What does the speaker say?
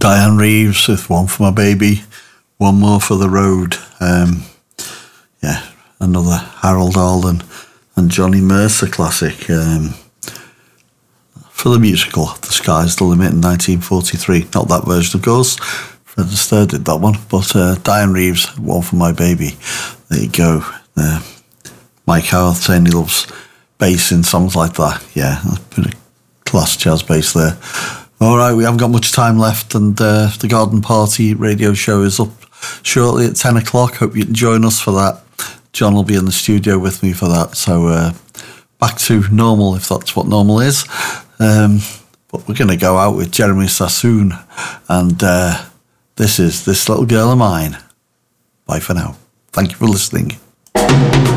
Diane Reeves with One for My Baby, One More for the Road. Another Harold Arlen and Johnny Mercer classic. For the musical The Sky's the Limit in 1943. Not that version, of course. Fred Astaire did that one. But Diane Reeves, One for My Baby. There you go. Mike Howarth saying he loves bass in songs like that. Yeah, a bit of class jazz bass there. All right, we haven't got much time left, and the Garden Party radio show is up shortly at 10 o'clock. Hope you can join us for that. John will be in the studio with me for that. So back to normal, if that's what normal is. But we're going to go out with Jeremy Sassoon, and this is This Little Girl of Mine. Bye for now. Thank you for listening.